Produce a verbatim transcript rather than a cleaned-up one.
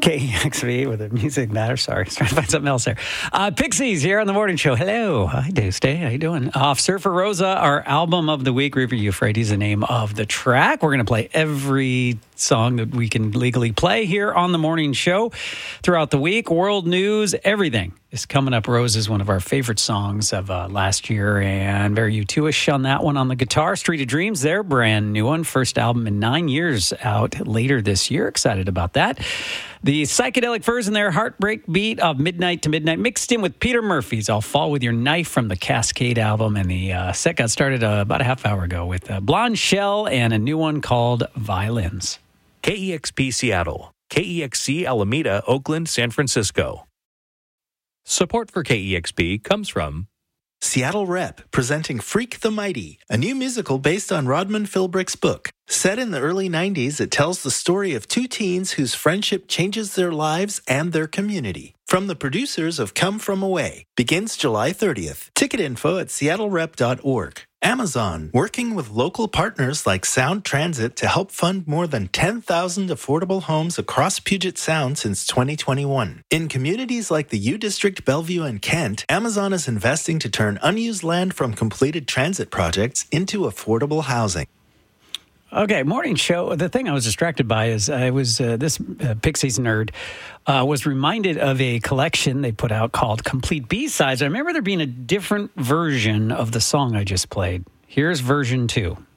K E X V with the music matter. Sorry, I was trying to find something else there. Uh, Pixies here on the morning show. Hello. Hi, Tuesday. How you doing? Off Surfer Rosa, our album of the week. River Euphrates, the name of the track. We're going to play every song that we can legally play here on the morning show throughout the week. World news, everything is coming up. Rose is one of our favorite songs of uh, last year, and very U two-ish on that one on the guitar. Street of Dreams, their brand new one. First album in nine years out later this year. Excited about that. The Psychedelic Furs and their heartbreak beat of Midnight to Midnight mixed in with Peter Murphy's I'll Fall With Your Knife from the Cascade album. And the uh, set got started uh, about a half hour ago with uh, Blonde Shell and a new one called Violins. K E X P Seattle, K E X C Alameda, Oakland, San Francisco. Support for K E X P comes from Seattle Rep, presenting Freak the Mighty, a new musical based on Rodman Philbrick's book. Set in the early nineties, it tells the story of two teens whose friendship changes their lives and their community. From the producers of Come From Away, begins July thirtieth. Ticket info at seattle rep dot org. Amazon, working with local partners like Sound Transit to help fund more than ten thousand affordable homes across Puget Sound since twenty twenty-one. In communities like the U District, Bellevue, and Kent, Amazon is investing to turn unused land from completed transit projects into affordable housing. Okay, morning show. The thing I was distracted by is I was, uh, this uh, Pixies nerd uh, was reminded of a collection they put out called Complete B-Sides. I remember there being a different version of the song I just played. Here's version two.